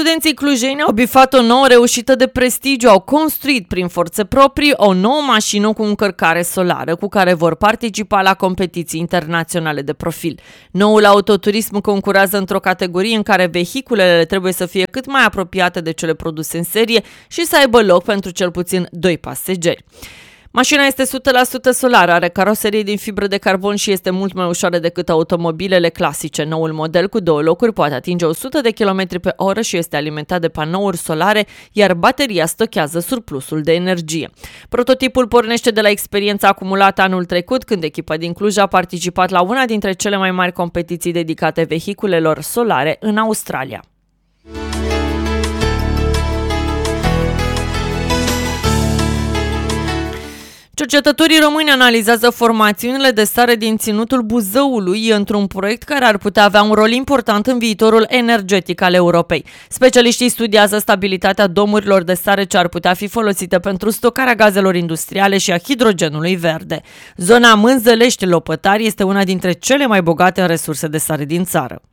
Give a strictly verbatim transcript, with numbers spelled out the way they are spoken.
Studenții clujeni au bifat o nouă reușită de prestigiu, au construit prin forțe proprii o nouă mașină cu încărcare solară cu care vor participa la competiții internaționale de profil. Noul autoturism concurează într-o categorie în care vehiculele trebuie să fie cât mai apropiate de cele produse în serie și să aibă loc pentru cel puțin doi pasageri. Mașina este o sută la sută solară, are caroserie din fibră de carbon și este mult mai ușoară decât automobilele clasice. Noul model cu două locuri poate atinge o sută de kilometri pe oră și este alimentat de panouri solare, iar bateria stochează surplusul de energie. Prototipul pornește de la experiența acumulată anul trecut, când echipa din Cluj a participat la una dintre cele mai mari competiții dedicate vehiculelor solare în Australia. Cercetătorii români analizează formațiunile de sare din ținutul Buzăului într-un proiect care ar putea avea un rol important în viitorul energetic al Europei. Specialiștii studiază stabilitatea domurilor de sare ce ar putea fi folosite pentru stocarea gazelor industriale și a hidrogenului verde. Zona Mânzălești-Lopătari este una dintre cele mai bogate în resurse de sare din țară.